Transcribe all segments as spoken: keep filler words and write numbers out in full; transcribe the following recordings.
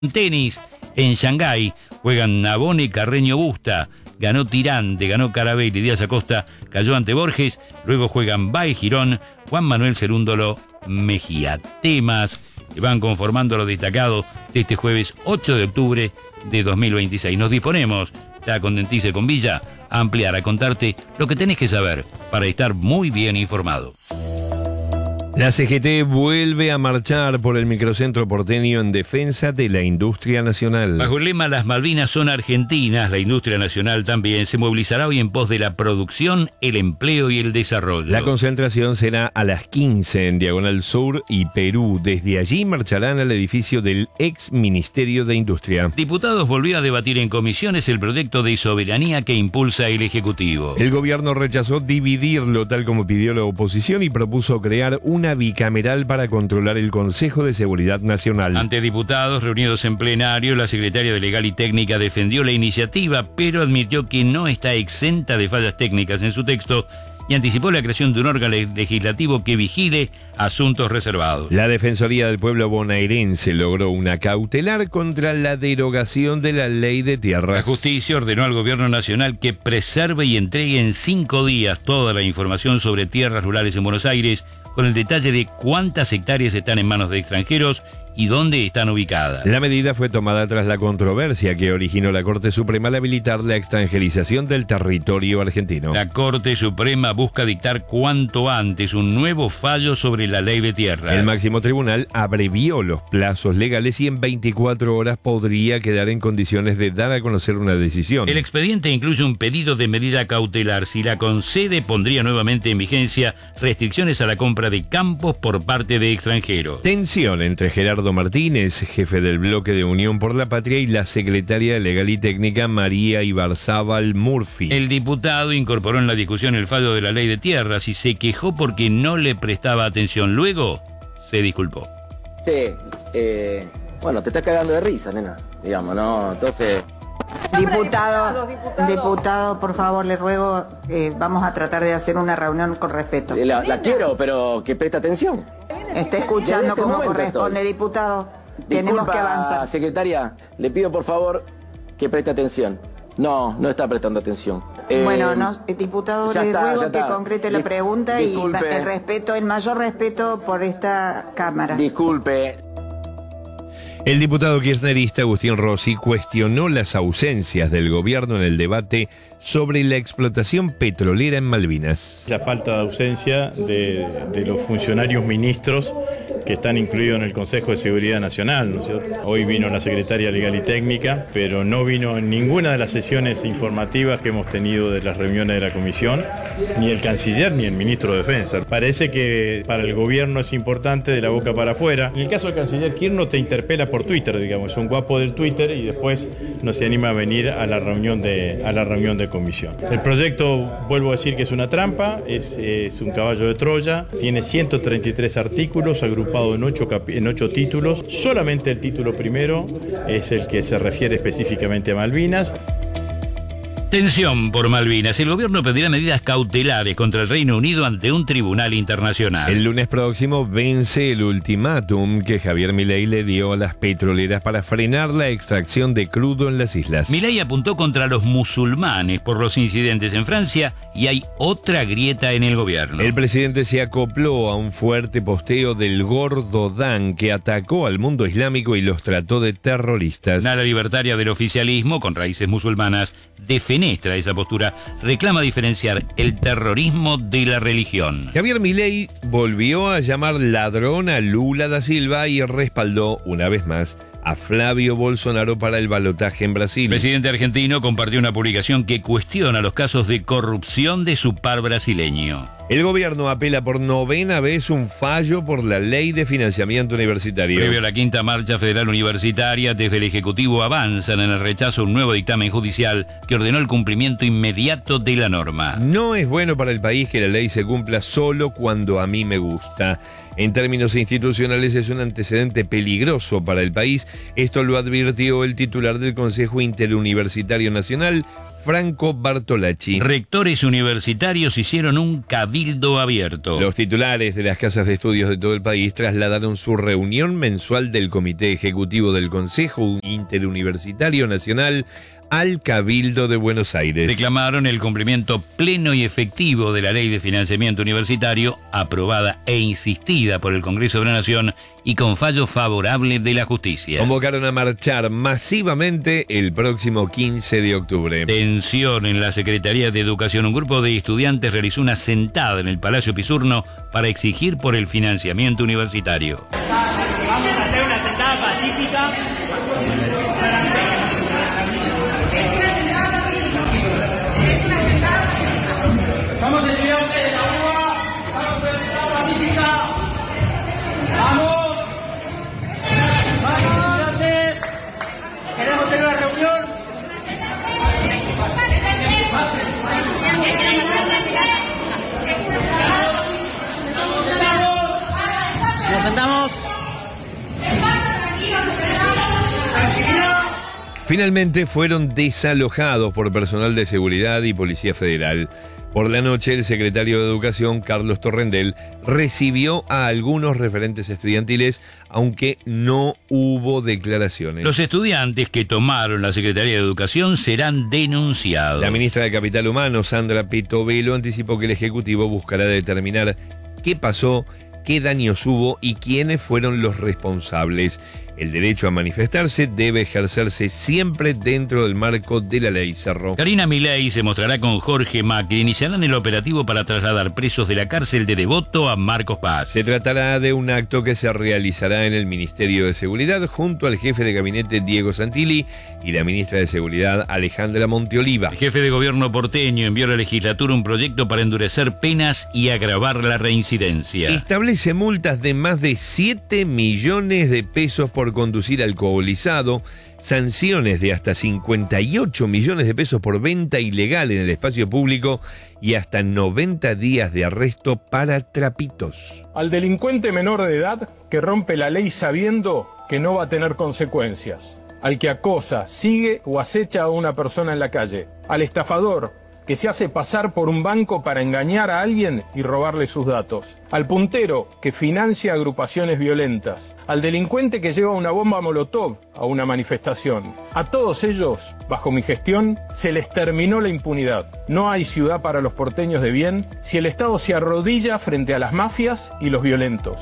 Tenis, en Shanghái, juegan Navone, Carreño Busta, ganó Tirante, ganó Carabelli, Díaz Acosta cayó ante Borges, luego juegan Baez Girón, Juan Manuel Cerúndolo, Mejía. Temas que van conformando lo destacado de este jueves ocho de octubre de dos mil veintiséis. Nos disponemos, ya con Dentice con Villa, a ampliar, a contarte lo que tenés que saber para estar muy bien informado. La C G T vuelve a marchar por el microcentro porteño en defensa de la industria nacional. Bajo el lema "Las Malvinas son argentinas", la industria nacional también se movilizará hoy en pos de la producción, el empleo y el desarrollo. La concentración será a las quince en Diagonal Sur y Perú. Desde allí marcharán al edificio del ex Ministerio de Industria. Diputados volvió a debatir en comisiones el proyecto de soberanía que impulsa el Ejecutivo. El gobierno rechazó dividirlo tal como pidió la oposición y propuso crear un una bicameral para controlar el Consejo de Seguridad Nacional. Ante diputados reunidos en plenario, la secretaria de Legal y Técnica defendió la iniciativa, pero admitió que no está exenta de fallas técnicas en su texto y anticipó la creación de un órgano legislativo que vigile asuntos reservados. La Defensoría del Pueblo bonaerense logró una cautelar contra la derogación de la ley de tierras. La justicia ordenó al gobierno nacional que preserve y entregue en cinco días toda la información sobre tierras rurales en Buenos Aires, con el detalle de cuántas hectáreas están en manos de extranjeros y dónde están ubicadas. La medida fue tomada tras la controversia que originó la Corte Suprema al habilitar la extranjerización del territorio argentino. La Corte Suprema busca dictar cuanto antes un nuevo fallo sobre la ley de tierras. El máximo tribunal abrevió los plazos legales y en veinticuatro horas podría quedar en condiciones de dar a conocer una decisión. El expediente incluye un pedido de medida cautelar. Si la concede, pondría nuevamente en vigencia restricciones a la compra de campos por parte de extranjeros. Tensión entre Gerardo Martínez, jefe del bloque de Unión por la Patria, y la secretaria de Legal y Técnica, María Ibarzábal Murphy. El diputado incorporó en la discusión el fallo de la ley de tierras y se quejó porque no le prestaba atención. Luego, se disculpó. Sí, eh, bueno, te estás cagando de risa, nena, digamos, ¿no? Entonces... Diputado, diputado, por favor, le ruego, eh, vamos a tratar de hacer una reunión con respeto. La, la quiero, pero que preste atención. Está escuchando este como momento corresponde, estoy. Diputado. Disculpa, Tenemos que avanzar. Secretaria, le pido por favor que preste atención. No, no está prestando atención. Eh, bueno, no, diputado, le está, ruego que concrete la Dis pregunta disculpe. y el respeto, el mayor respeto por esta Cámara. Disculpe. El diputado kirchnerista Agustín Rossi cuestionó las ausencias del gobierno en el debate sobre la explotación petrolera en Malvinas. La falta de ausencia de, de los funcionarios ministros que están incluidos en el Consejo de Seguridad Nacional, ¿no es cierto? Hoy vino la secretaria Legal y Técnica, pero no vino en ninguna de las sesiones informativas que hemos tenido de las reuniones de la Comisión, ni el canciller ni el ministro de Defensa. Parece que para el gobierno es importante de la boca para afuera. En el caso del canciller Kirchner te interpela por Twitter, digamos, es un guapo del Twitter y después no se anima a venir a la reunión de, a la reunión de comisión. El proyecto, vuelvo a decir que es una trampa, es, es un caballo de Troya, tiene ciento treinta y tres artículos agrupados en ocho, en ocho títulos. Solamente el título primero es el que se refiere específicamente a Malvinas. Tensión por Malvinas. El gobierno pedirá medidas cautelares contra el Reino Unido ante un tribunal internacional. El lunes próximo vence el ultimátum que Javier Milei le dio a las petroleras para frenar la extracción de crudo en las islas. Milei apuntó contra los musulmanes por los incidentes en Francia y hay otra grieta en el gobierno. El presidente se acopló a un fuerte posteo del Gordo Dan que atacó al mundo islámico y los trató de terroristas. La libertaria del oficialismo, con raíces musulmanas, defendió esa postura, reclama diferenciar el terrorismo de la religión. Javier Milei volvió a llamar ladrón a Lula da Silva y respaldó una vez más a Flavio Bolsonaro para el balotaje en Brasil. El presidente argentino compartió una publicación que cuestiona los casos de corrupción de su par brasileño. El gobierno apela por novena vez un fallo por la ley de financiamiento universitario. Previo a la quinta marcha federal universitaria, desde el Ejecutivo avanzan en el rechazo a un nuevo dictamen judicial que ordenó el cumplimiento inmediato de la norma. No es bueno para el país que la ley se cumpla solo cuando a mí me gusta. En términos institucionales es un antecedente peligroso para el país. Esto lo advirtió el titular del Consejo Interuniversitario Nacional, Franco Bartolacci. Rectores universitarios hicieron un cabildo abierto. Los titulares de las casas de estudios de todo el país trasladaron su reunión mensual del Comité Ejecutivo del Consejo Interuniversitario Nacional al Cabildo de Buenos Aires. Reclamaron el cumplimiento pleno y efectivo de la Ley de Financiamiento Universitario, aprobada e insistida por el Congreso de la Nación y con fallo favorable de la justicia. Convocaron a marchar masivamente el próximo quince de octubre. Tensión en la Secretaría de Educación. Un grupo de estudiantes realizó una sentada en el Palacio Pisurno para exigir por el financiamiento universitario. Vamos a hacer una sentada pacífica. Somos estudiantes de la U B A, vamos a hacer sentada pacífica. Vamos. Vamos, estudiantes. Queremos tener una reunión. Nos sentamos. Finalmente fueron desalojados por personal de seguridad y Policía Federal. Por la noche, el secretario de Educación, Carlos Torrendel, recibió a algunos referentes estudiantiles, aunque no hubo declaraciones. Los estudiantes que tomaron la Secretaría de Educación serán denunciados. La ministra de Capital Humano, Sandra Petovelo, anticipó que el Ejecutivo buscará determinar qué pasó, qué daños hubo y quiénes fueron los responsables. El derecho a manifestarse debe ejercerse siempre dentro del marco de la ley, cerró. Karina Milei se mostrará con Jorge Macri. Iniciarán el operativo para trasladar presos de la cárcel de Devoto a Marcos Paz. Se tratará de un acto que se realizará en el Ministerio de Seguridad junto al jefe de gabinete Diego Santilli y la ministra de Seguridad Alejandra Monteoliva. El jefe de gobierno porteño envió a la legislatura un proyecto para endurecer penas y agravar la reincidencia. Establece multas de más de siete millones de pesos por conducir alcoholizado, sanciones de hasta cincuenta y ocho millones de pesos por venta ilegal en el espacio público y hasta noventa días de arresto para trapitos. Al delincuente menor de edad que rompe la ley sabiendo que no va a tener consecuencias. Al que acosa, sigue o acecha a una persona en la calle. Al estafador que se hace pasar por un banco para engañar a alguien y robarle sus datos. Al puntero que financia agrupaciones violentas. Al delincuente que lleva una bomba molotov a una manifestación. A todos ellos, bajo mi gestión, se les terminó la impunidad. No hay ciudad para los porteños de bien si el Estado se arrodilla frente a las mafias y los violentos.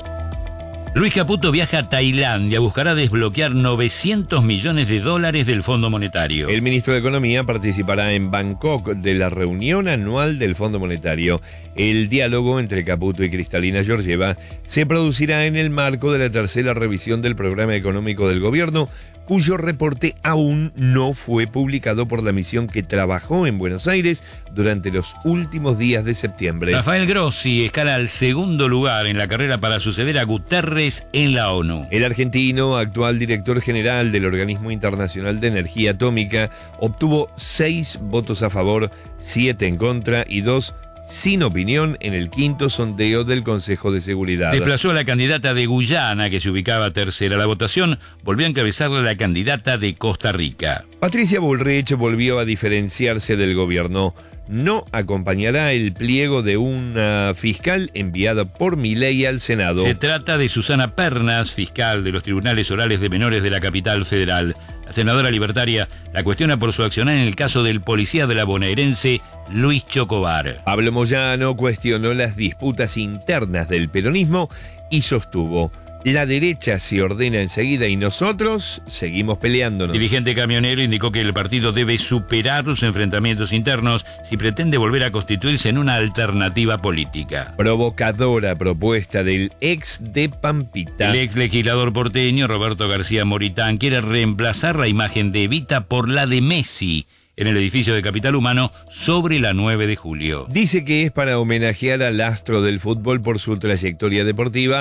Luis Caputo viaja a Tailandia, buscará desbloquear novecientos millones de dólares del Fondo Monetario. El ministro de Economía participará en Bangkok de la reunión anual del Fondo Monetario. El diálogo entre Caputo y Cristalina Georgieva se producirá en el marco de la tercera revisión del programa económico del gobierno, cuyo reporte aún no fue publicado por la misión que trabajó en Buenos Aires durante los últimos días de septiembre. Rafael Grossi escala al segundo lugar en la carrera para suceder a Guterres en la ONU. El argentino, actual director general del Organismo Internacional de Energía Atómica, obtuvo seis votos a favor, siete en contra y dos sin opinión en el quinto sondeo del Consejo de Seguridad. Desplazó a la candidata de Guyana, que se ubicaba tercera. La votación volvió a encabezarla la candidata de Costa Rica. Patricia Bullrich volvió a diferenciarse del gobierno. No acompañará el pliego de una fiscal enviada por Milei al Senado. Se trata de Susana Pernas, fiscal de los tribunales orales de menores de la capital federal. La senadora libertaria la cuestiona por su accionar en el caso del policía de la bonaerense Luis Chocobar. Pablo Moyano cuestionó las disputas internas del peronismo y sostuvo: la derecha se ordena enseguida y nosotros seguimos peleándonos. El dirigente camionero indicó que el partido debe superar los enfrentamientos internos si pretende volver a constituirse en una alternativa política. Provocadora propuesta del ex de Pampita. El ex legislador porteño Roberto García Moritán quiere reemplazar la imagen de Evita por la de Messi en el edificio de Capital Humano sobre la nueve de julio. Dice que es para homenajear al astro del fútbol por su trayectoria deportiva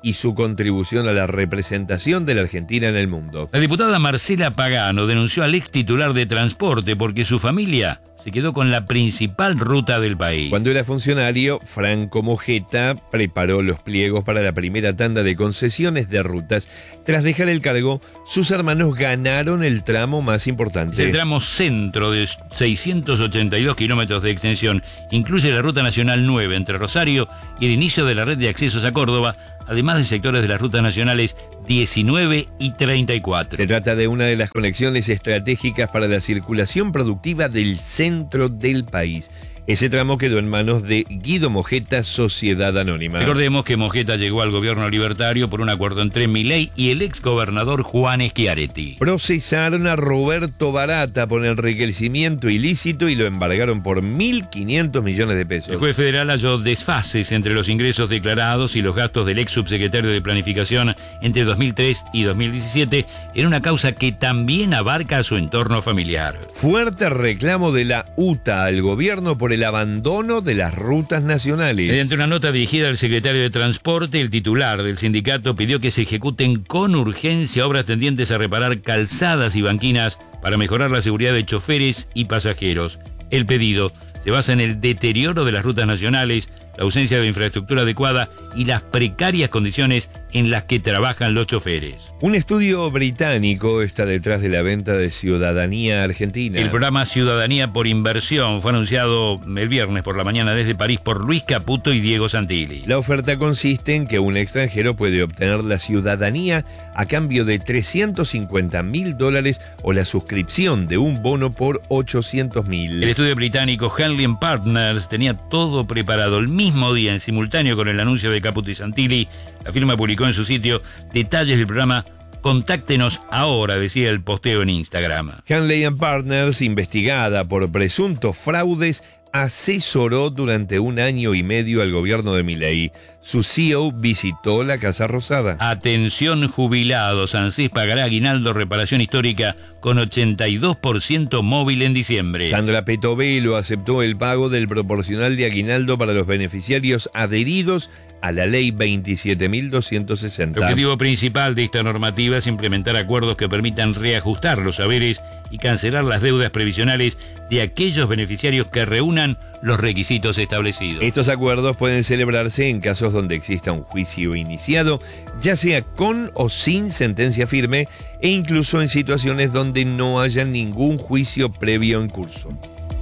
y su contribución a la representación de la Argentina en el mundo. La diputada Marcela Pagano denunció al ex titular de Transporte porque su familia se quedó con la principal ruta del país. Cuando era funcionario, Franco Mojeta preparó los pliegos para la primera tanda de concesiones de rutas. Tras dejar el cargo, sus hermanos ganaron el tramo más importante. Es el tramo centro de seiscientos ochenta y dos kilómetros de extensión. Incluye la Ruta Nacional nueve entre Rosario y el inicio de la red de accesos a Córdoba, además de sectores de las rutas nacionales diecinueve y treinta y cuatro. Se trata de una de las conexiones estratégicas para la circulación productiva del centro del país. Ese tramo quedó en manos de Guido Mojeta, Sociedad Anónima. Recordemos que Mojeta llegó al gobierno libertario por un acuerdo entre Milei y el exgobernador Juan Schiaretti. Procesaron a Roberto Barata por enriquecimiento ilícito y lo embargaron por mil quinientos millones de pesos. El juez federal halló desfases entre los ingresos declarados y los gastos del ex subsecretario de Planificación entre dos mil tres y dos mil diecisiete en una causa que también abarca a su entorno familiar. Fuerte reclamo de la U T A al gobierno por el abandono de las rutas nacionales. Mediante una nota dirigida al secretario de Transporte, el titular del sindicato pidió que se ejecuten con urgencia obras tendientes a reparar calzadas y banquinas para mejorar la seguridad de choferes y pasajeros. El pedido se basa en el deterioro de las rutas nacionales, la ausencia de infraestructura adecuada y las precarias condiciones en las que trabajan los choferes. Un estudio británico está detrás de la venta de ciudadanía argentina. El programa Ciudadanía por Inversión fue anunciado el viernes por la mañana desde París por Luis Caputo y Diego Santilli. La oferta consiste en que un extranjero puede obtener la ciudadanía a cambio de trescientos cincuenta mil dólares o la suscripción de un bono por ochocientos mil. El estudio británico Henley and Partners tenía todo preparado el mismo día, en simultáneo con el anuncio de Caputo y Santilli. La firma publicó en su sitio detalles del programa. Contáctenos ahora, decía el posteo en Instagram. Henley and Partners, investigada por presuntos fraudes, asesoró durante un año y medio al gobierno de Milei. Su C E O visitó la Casa Rosada. Atención jubilados, ANSES pagará aguinaldo reparación histórica con ochenta y dos por ciento móvil en diciembre. Sandra Petovelo aceptó el pago del proporcional de aguinaldo para los beneficiarios adheridos a la ley veintisiete mil doscientos sesenta. El objetivo principal de esta normativa es implementar acuerdos que permitan reajustar los saberes y cancelar las deudas previsionales de aquellos beneficiarios que reúnan los requisitos establecidos. Estos acuerdos pueden celebrarse en casos donde exista un juicio iniciado, ya sea con o sin sentencia firme, e incluso en situaciones donde no haya ningún juicio previo en curso.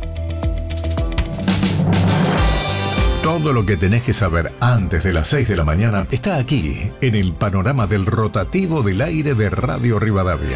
Todo lo que tenés que saber antes de las seis de la mañana está aquí, en el panorama del rotativo del aire de Radio Rivadavia.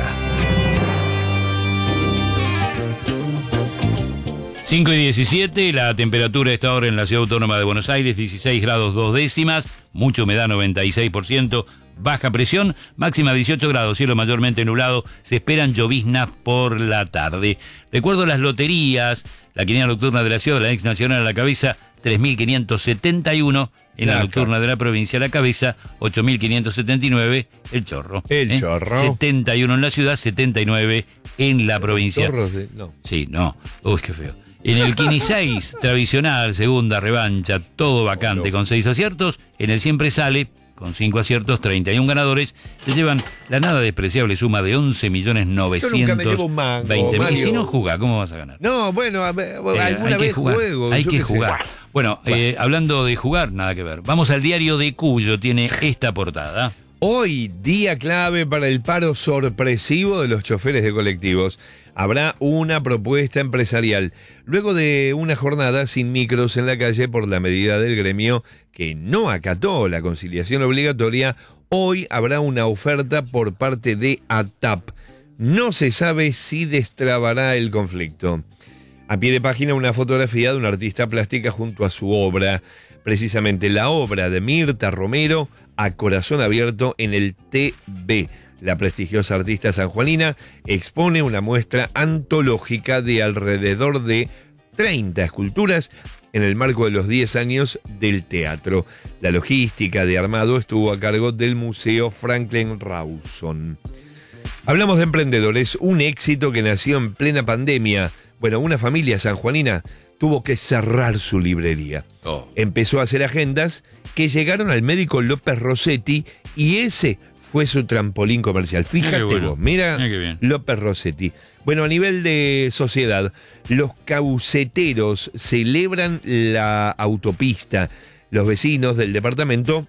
cinco y diecisiete, la temperatura está ahora en la Ciudad Autónoma de Buenos Aires, dieciséis grados dos décimas, mucha humedad noventa y seis por ciento, baja presión, máxima dieciocho grados, cielo mayormente nublado, se esperan lloviznas por la tarde. Recuerdo las loterías, la quiniela nocturna de la ciudad, la ex nacional a la cabeza, tres mil quinientos setenta y uno, en la, la nocturna de la provincia a la cabeza, ocho mil quinientos setenta y nueve, el chorro. El ¿eh? chorro. setenta y uno en la ciudad, setenta y nueve en la provincia. Chorros de... no. Sí, no. Uy, qué feo. En el Quini seis, tradicional, segunda revancha, todo vacante, con seis aciertos. En el Siempre Sale, con cinco aciertos, treinta y uno ganadores, se llevan la nada despreciable suma de once millones novecientos veinte mil. Y si no jugás, ¿cómo vas a ganar? No, bueno, a ver, Eh, alguna hay que vez jugar, juego. hay yo que qué sé. jugar. Bueno, eh, hablando de jugar, nada que ver. Vamos al diario de Cuyo, tiene esta portada. Hoy, día clave para el paro sorpresivo de los choferes de colectivos. Habrá una propuesta empresarial. Luego de una jornada sin micros en la calle por la medida del gremio que no acató la conciliación obligatoria, hoy habrá una oferta por parte de ATAP. No se sabe si destrabará el conflicto. A pie de página, una fotografía de una artista plástica junto a su obra. Precisamente la obra de Mirta Romero, A Corazón Abierto, en el T V. La prestigiosa artista sanjuanina expone una muestra antológica de alrededor de treinta esculturas en el marco de los diez años del teatro. La logística de armado estuvo a cargo del Museo Franklin Rawson. Hablamos de emprendedores, un éxito que nació en plena pandemia. Bueno, una familia sanjuanina tuvo que cerrar su librería. Oh. Empezó a hacer agendas que llegaron al médico López Rossetti y ese fue su trampolín comercial. Fíjate Mira bueno. vos, mira, Mira qué bien. López Rossetti. Bueno, a nivel de sociedad, los cauceteros celebran la autopista. Los vecinos del departamento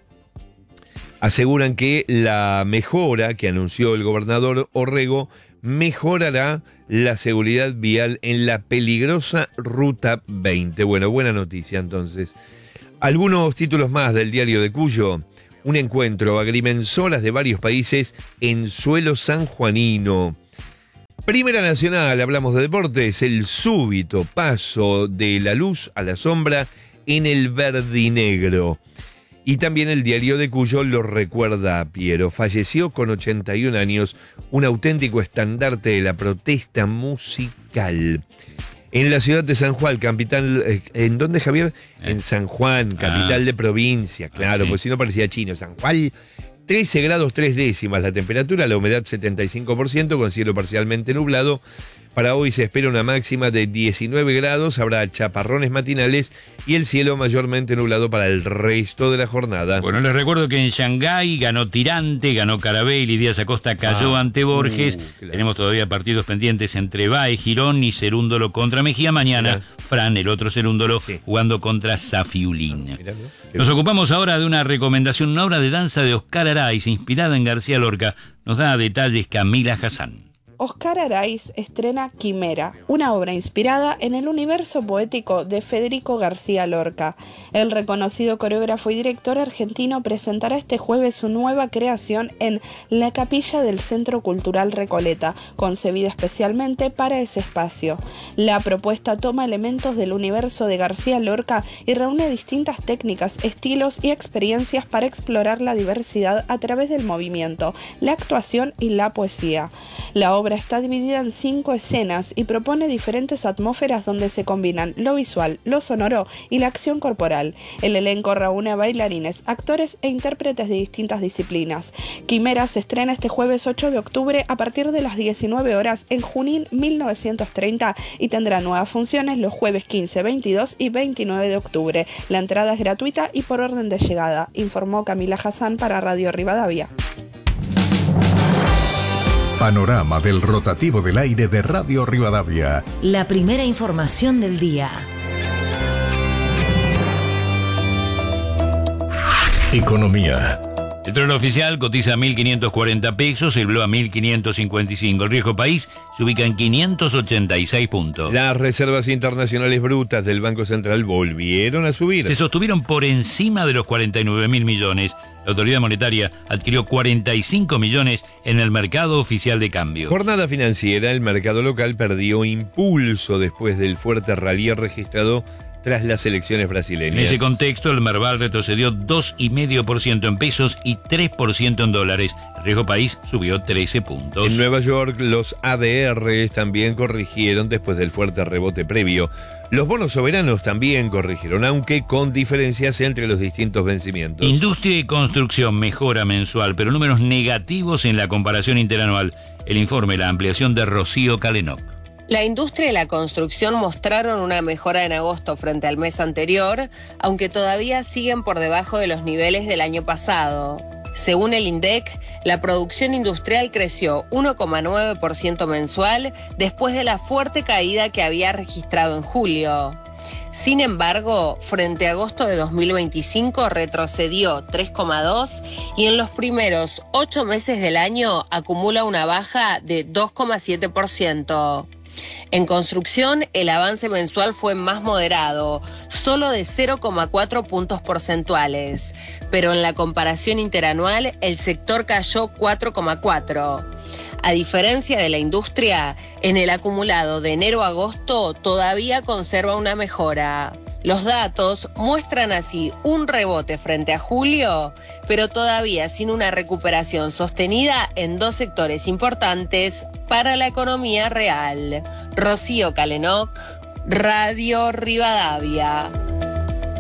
aseguran que la mejora que anunció el gobernador Orrego mejorará la seguridad vial en la peligrosa Ruta veinte. Bueno, buena noticia entonces. Algunos títulos más del diario de Cuyo. Un encuentro, agrimensoras de varios países en suelo sanjuanino. Primera Nacional, hablamos de deportes, el súbito paso de la luz a la sombra en el verdinegro. Y también el diario de Cuyo lo recuerda a Piero. Falleció con ochenta y un años, un auténtico estandarte de la protesta musical. En la ciudad de San Juan, capital... Eh, ¿En dónde, Javier? Eh. En San Juan, capital ah. de provincia. Claro, ah, sí. Pues si no parecía chino. San Juan, trece grados tres décimas la temperatura, la humedad setenta y cinco por ciento, con cielo parcialmente nublado. Para hoy se espera una máxima de diecinueve grados, habrá chaparrones matinales y el cielo mayormente nublado para el resto de la jornada. Bueno, les recuerdo que en Shanghái ganó Tirante, ganó Carabelli, Díaz Acosta cayó ah, ante Borges. Uh, claro. Tenemos todavía partidos pendientes entre Bae, Girón y Cerúndolo contra Mejía. Mañana, Mirá. Fran, el otro Cerúndolo, sí. jugando contra Safiulín. Mirá, Nos ocupamos ahora de una recomendación, una obra de danza de Oscar Araiz, inspirada en García Lorca. Nos da detalles Camila Hassan. Oscar Araiz estrena Quimera, una obra inspirada en el universo poético de Federico García Lorca. El reconocido coreógrafo y director argentino presentará este jueves su nueva creación en la capilla del Centro Cultural Recoleta, concebida especialmente para ese espacio. La propuesta toma elementos del universo de García Lorca y reúne distintas técnicas, estilos y experiencias para explorar la diversidad a través del movimiento, la actuación y la poesía. La obra está dividida en cinco escenas y propone diferentes atmósferas donde se combinan lo visual, lo sonoro y la acción corporal. El elenco reúne a bailarines, actores e intérpretes de distintas disciplinas. Quimera se estrena este jueves ocho de octubre a partir de las diecinueve horas en Junín mil novecientos treinta y tendrá nuevas funciones los jueves quince, veintidós y veintinueve de octubre. La entrada es gratuita y por orden de llegada, informó Camila Hassan para Radio Rivadavia. Panorama del rotativo del aire de Radio Rivadavia. La primera información del día. Economía. El trono oficial cotiza a mil quinientos cuarenta pesos, el blue a mil quinientos cincuenta y cinco. El riesgo país se ubica en quinientos ochenta y seis puntos. Las reservas internacionales brutas del Banco Central volvieron a subir. Se sostuvieron por encima de los cuarenta y nueve mil millones. La autoridad monetaria adquirió cuarenta y cinco millones en el mercado oficial de cambio. Jornada financiera, el mercado local perdió impulso después del fuerte rally registrado tras las elecciones brasileñas. En ese contexto, el Merval retrocedió dos coma cinco por ciento en pesos y tres por ciento en dólares. El riesgo país subió trece puntos. En Nueva York, los A D Rs también corrigieron después del fuerte rebote previo. Los bonos soberanos también corrigieron, aunque con diferencias entre los distintos vencimientos. Industria y construcción mejora mensual, pero números negativos en la comparación interanual. El informe, la ampliación de Rocío Calenoc. La industria y la construcción mostraron una mejora en agosto frente al mes anterior, aunque todavía siguen por debajo de los niveles del año pasado. Según el INDEC, la producción industrial creció uno coma nueve por ciento mensual después de la fuerte caída que había registrado en julio. Sin embargo, frente a agosto de dos mil veinticinco retrocedió tres coma dos por ciento y en los primeros ocho meses del año acumula una baja de dos coma siete por ciento. En construcción, el avance mensual fue más moderado, solo de cero coma cuatro puntos porcentuales, pero en la comparación interanual el sector cayó cuatro coma cuatro. A diferencia de la industria, en el acumulado de enero a agosto todavía conserva una mejora. Los datos muestran así un rebote frente a julio, pero todavía sin una recuperación sostenida en dos sectores importantes para la economía real. Rocío Calenoc, Radio Rivadavia.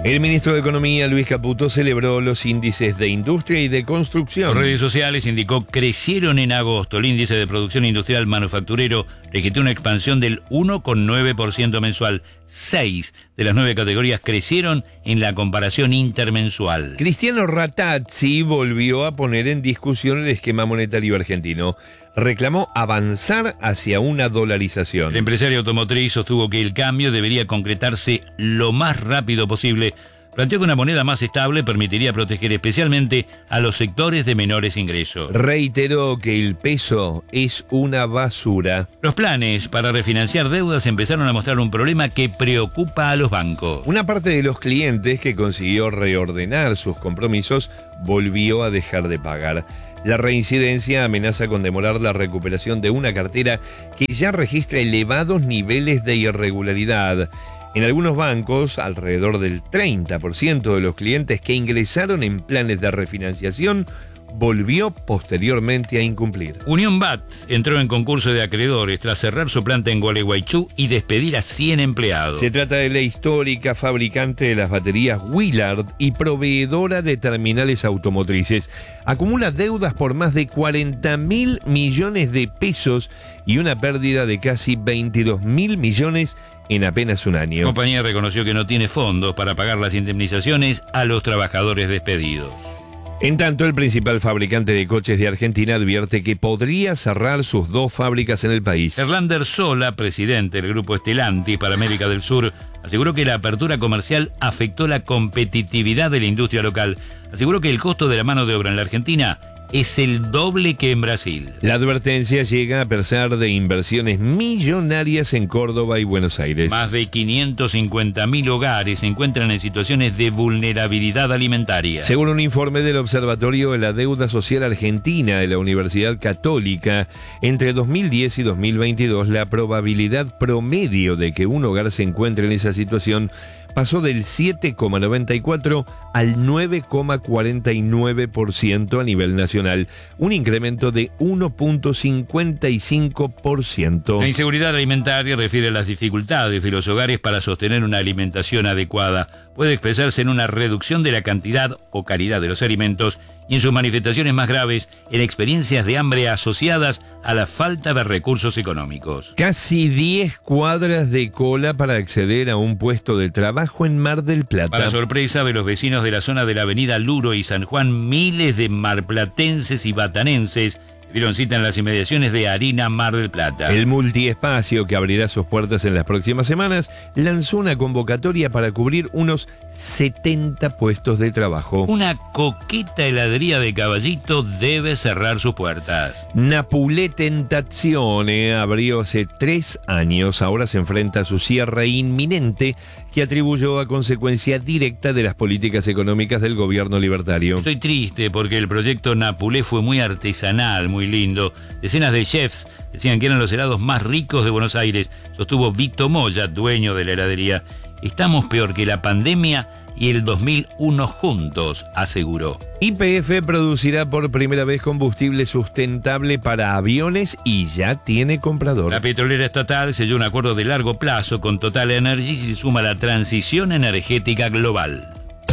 El ministro de Economía, Luis Caputo, celebró los índices de industria y de construcción. Por redes sociales indicó crecieron en agosto. El índice de producción industrial manufacturero registró una expansión del uno coma nueve por ciento mensual. Seis de las nueve categorías crecieron en la comparación intermensual. Cristiano Ratazzi volvió a poner en discusión el esquema monetario argentino. Reclamó avanzar hacia una dolarización. El empresario automotriz sostuvo que el cambio debería concretarse lo más rápido posible. Planteó que una moneda más estable permitiría proteger especialmente a los sectores de menores ingresos. Reiteró que el peso es una basura. Los planes para refinanciar deudas empezaron a mostrar un problema que preocupa a los bancos. Una parte de los clientes que consiguió reordenar sus compromisos volvió a dejar de pagar. La reincidencia amenaza con demorar la recuperación de una cartera que ya registra elevados niveles de irregularidad. En algunos bancos, alrededor del treinta por ciento de los clientes que ingresaron en planes de refinanciación volvió posteriormente a incumplir. Unión B A T entró en concurso de acreedores tras cerrar su planta en Gualeguaychú y despedir a cien empleados. Se trata de la histórica fabricante de las baterías Willard y proveedora de terminales automotrices. Acumula deudas por más de cuarenta mil millones de pesos y una pérdida de casi veintidós mil millones en apenas un año. La compañía reconoció que no tiene fondos para pagar las indemnizaciones a los trabajadores despedidos. En tanto, el principal fabricante de coches de Argentina advierte que podría cerrar sus dos fábricas en el país. Erlander Sola, presidente del grupo Stellantis para América del Sur, aseguró que la apertura comercial afectó la competitividad de la industria local. Aseguró que el costo de la mano de obra en la Argentina es el doble que en Brasil. La advertencia llega a pesar de inversiones millonarias en Córdoba y Buenos Aires. Más de quinientos cincuenta mil hogares se encuentran en situaciones de vulnerabilidad alimentaria. Según un informe del Observatorio de la Deuda Social Argentina de la Universidad Católica, entre dos mil diez y dos mil veintidós, la probabilidad promedio de que un hogar se encuentre en esa situación pasó del siete coma noventa y cuatro al nueve coma cuarenta y nueve por ciento a nivel nacional, un incremento de uno coma cincuenta y cinco por ciento. La inseguridad alimentaria refiere a las dificultades de los hogares para sostener una alimentación adecuada. Puede expresarse en una reducción de la cantidad o calidad de los alimentos y en sus manifestaciones más graves, en experiencias de hambre asociadas a la falta de recursos económicos. Casi diez cuadras de cola para acceder a un puesto de trabajo en Mar del Plata. Para sorpresa de los vecinos de la zona de la avenida Luro y San Juan, miles de marplatenses y batanenses dieron cita en las inmediaciones de Harina Mar del Plata. El multiespacio, que abrirá sus puertas en las próximas semanas, lanzó una convocatoria para cubrir unos setenta puestos de trabajo. Una coqueta heladería de Caballito debe cerrar sus puertas. Napulé Tentazione abrió hace tres años, ahora se enfrenta a su cierre inminente, que atribuyó a consecuencia directa de las políticas económicas del gobierno libertario. Estoy triste porque el proyecto Napulé fue muy artesanal, muy lindo. Decenas de chefs decían que eran los helados más ricos de Buenos Aires, sostuvo Vito Moya, dueño de la heladería. Estamos peor que la pandemia y el dos mil uno juntos, aseguró. Y P F producirá por primera vez combustible sustentable para aviones y ya tiene comprador. La petrolera estatal selló un acuerdo de largo plazo con Total Energies y se suma a la transición energética global.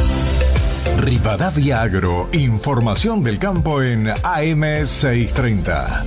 Rivadavia Agro, información del campo en A M seiscientos treinta.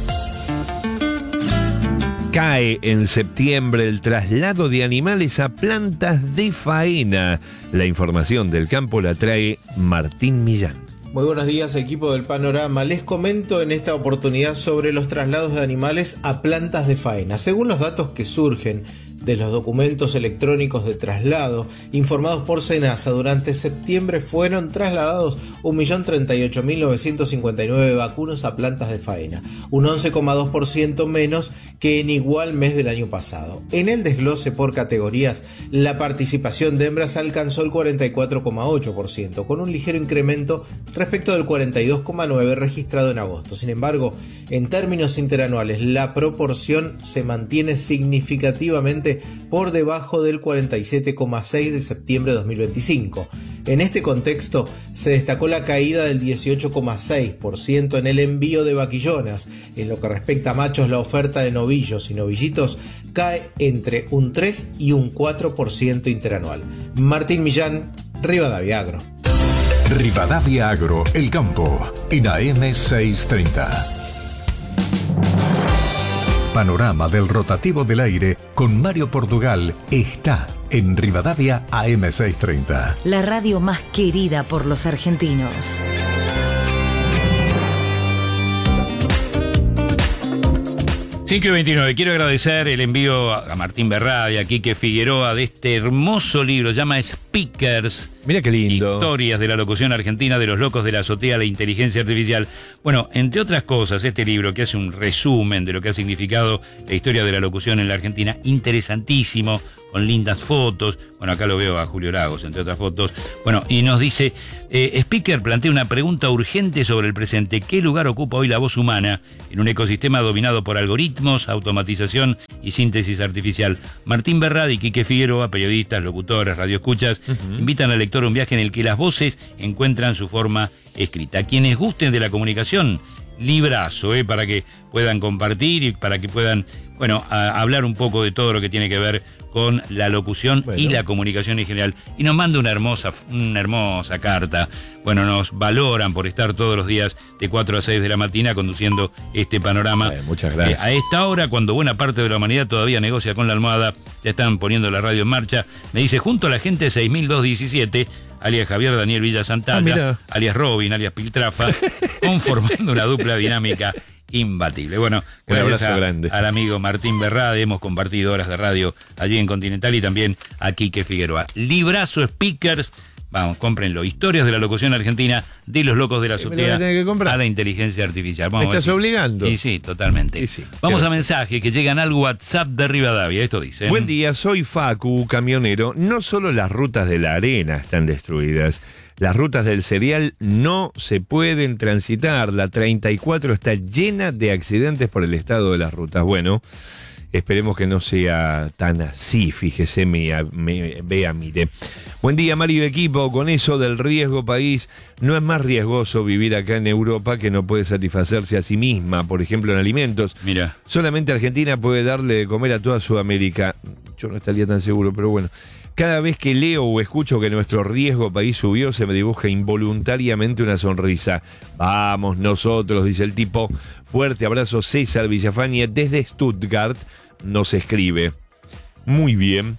Cae en septiembre el traslado de animales a plantas de faena. La información del campo la trae Martín Millán. Muy buenos días, equipo del Panorama. Les comento en esta oportunidad sobre los traslados de animales a plantas de faena. Según los datos que surgen de los documentos electrónicos de traslado informados por SENASA, durante septiembre fueron trasladados un millón treinta y ocho mil novecientos cincuenta y nueve vacunos a plantas de faena, un once coma dos por ciento menos que en igual mes del año pasado. En el desglose por categorías, la participación de hembras alcanzó el cuarenta y cuatro coma ocho por ciento, con un ligero incremento respecto del cuarenta y dos coma nueve por ciento registrado en agosto. Sin embargo, en términos interanuales, la proporción se mantiene significativamente por debajo del cuarenta y siete coma seis por ciento de septiembre de dos mil veinticinco. En este contexto, se destacó la caída del dieciocho coma seis por ciento en el envío de vaquillonas. En lo que respecta a machos, la oferta de novillos y novillitos cae entre un tres y un cuatro por ciento interanual. Martín Millán, Rivadavia Agro. Rivadavia Agro, el campo, en A M seiscientos treinta. Panorama del rotativo del aire con Mario Portugal está en Rivadavia A M seiscientos treinta. La radio más querida por los argentinos. cinco y veintinueve. Quiero agradecer el envío a Martín Berrada y a Quique Figueroa de este hermoso libro, se llama Speakers. Mira qué lindo. Historias de la locución argentina, de los locos de la azotea, la inteligencia artificial. Bueno, entre otras cosas, este libro que hace un resumen de lo que ha significado la historia de la locución en la Argentina, interesantísimo, con lindas fotos. Bueno, acá lo veo a Julio Lagos, entre otras fotos. Bueno, y nos dice, eh, Speaker plantea una pregunta urgente sobre el presente. ¿Qué lugar ocupa hoy la voz humana en un ecosistema dominado por algoritmos, automatización y síntesis artificial? Martín Berrada y Quique Figueroa, periodistas, locutores, radioescuchas, uh-huh. invitan al lector a un viaje en el que las voces encuentran su forma escrita. Quienes gusten de la comunicación, librazo, eh, para que puedan compartir y para que puedan, bueno, a, hablar un poco de todo lo que tiene que ver con la locución bueno. y la comunicación en general. Y nos manda una hermosa, una hermosa carta. Bueno, nos valoran por estar todos los días de cuatro a seis de la mañana conduciendo este panorama. Bueno, muchas gracias. Eh, a esta hora, cuando buena parte de la humanidad todavía negocia con la almohada, ya están poniendo la radio en marcha. Me dice, junto a la gente seis mil doscientos diecisiete, alias Javier Daniel Villa Santalla, ah, alias Robin, alias Piltrafa, conformando una dupla dinámica imbatible. Bueno, gracias a, al amigo Martín Berrada, hemos compartido horas de radio allí en Continental y también a Quique Figueroa. Librazo Speakers, vamos, cómprenlo. Historias de la locución argentina, de los locos de la azotea a la inteligencia artificial. Vamos, ¿me estás obligando? Sí, sí, totalmente. Sí, sí. Vamos a mensajes que llegan al WhatsApp de Rivadavia. Esto dice. Buen día, soy Facu, camionero. No solo las rutas de la arena están destruidas. Las rutas del cereal no se pueden transitar. La treinta y cuatro está llena de accidentes por el estado de las rutas. Bueno, esperemos que no sea tan así, fíjese, me, me, vea, mire. Buen día, Mario y equipo. Con eso del riesgo país, no es más riesgoso vivir acá en Europa, que no puede satisfacerse a sí misma, por ejemplo, en alimentos. Mira. Solamente Argentina puede darle de comer a toda Sudamérica. Yo no estaría tan seguro, pero bueno. Cada vez que leo o escucho que nuestro riesgo país subió, se me dibuja involuntariamente una sonrisa. Vamos nosotros, dice el tipo. Fuerte abrazo, César Villafañe, desde Stuttgart nos escribe. Muy bien.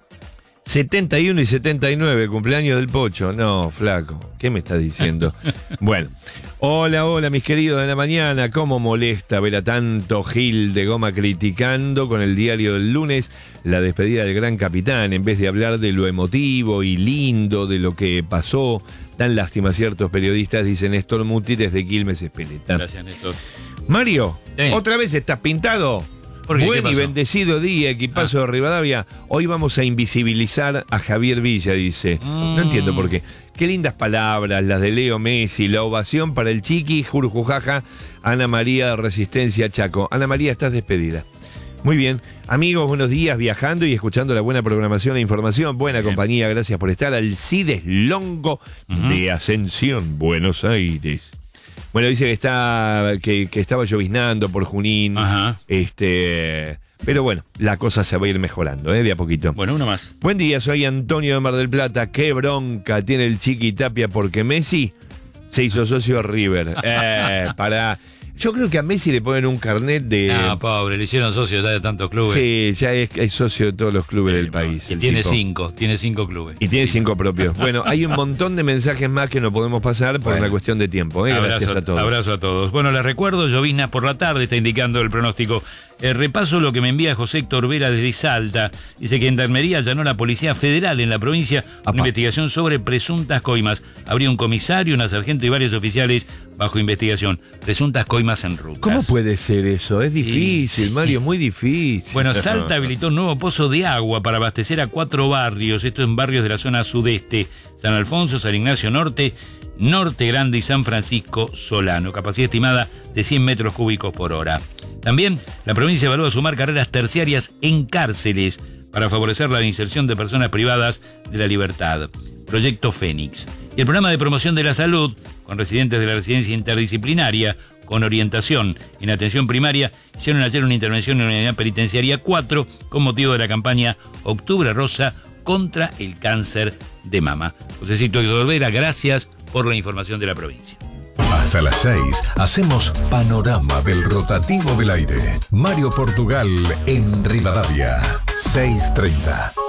setenta y uno y setenta y nueve, cumpleaños del Pocho. No, flaco, ¿qué me estás diciendo? Bueno, hola, hola, mis queridos de la mañana. Cómo molesta ver a tanto Gil de Goma criticando con el diario del lunes la despedida del gran capitán, en vez de hablar de lo emotivo y lindo de lo que pasó. Tan lástima ciertos periodistas, dice Néstor Muti desde Quilmes, Espeleta. Gracias, Néstor. Mario, sí. ¿Otra vez estás pintado? Buen y bendecido día, equipazo ah. de Rivadavia. Hoy vamos a invisibilizar a Javier Villa, dice. Mm. No entiendo por qué. Qué lindas palabras, las de Leo Messi, la ovación para el Chiqui, Jurjujaja, Ana María de Resistencia Chaco. Ana María, estás despedida. Muy bien. Amigos, buenos días, viajando y escuchando la buena programación e información. Buena bien. Compañía, gracias por estar. Alcides Longo uh-huh. de Ascensión, Buenos Aires. Bueno, dice que está que, que estaba lloviznando por Junín. Ajá. Este, pero bueno, la cosa se va a ir mejorando, ¿eh? De a poquito. Bueno, uno más. Buen día, soy Antonio de Mar del Plata. Qué bronca tiene el Chiqui Tapia porque Messi se hizo socio de River. Eh, para... Yo creo que a Messi le ponen un carnet de... Ah, pobre, le hicieron socio ya de tantos clubes. Sí, ya es, es socio de todos los clubes sí, del país. Y tiene tipo. cinco, tiene cinco clubes. Y tiene cinco, cinco propios. Bueno, hay un montón de mensajes más que no podemos pasar por bueno. una cuestión de tiempo. ¿eh? Abrazo, Gracias a todos. Abrazo a todos. Bueno, les recuerdo, llovizna por la tarde, está indicando el pronóstico. Eh, repaso lo que me envía José Héctor Vera desde Salta. Dice que Gendarmería allanó la Policía Federal en la provincia Apa. una investigación sobre presuntas coimas. Habría un comisario, una sargento y varios oficiales bajo investigación. Presuntas coimas en rutas. ¿Cómo puede ser eso? Es difícil, sí. Mario, muy difícil. Bueno, Salta habilitó un nuevo pozo de agua para abastecer a cuatro barrios. Esto en barrios de la zona sudeste. San Alfonso, San Ignacio Norte, Norte Grande y San Francisco Solano. Capacidad estimada de cien metros cúbicos por hora. También la provincia evalúa sumar carreras terciarias en cárceles para favorecer la inserción de personas privadas de la libertad. Proyecto Fénix. Y el programa de promoción de la salud, con residentes de la residencia interdisciplinaria, con orientación en atención primaria, hicieron ayer una intervención en la unidad penitenciaria cuatro con motivo de la campaña Octubre Rosa contra el cáncer de mama. Josecito Héctor Olvera, gracias por la información de la provincia. Hasta las seis hacemos Panorama del Rotativo del Aire. Mario Portugal en Rivadavia, seis treinta.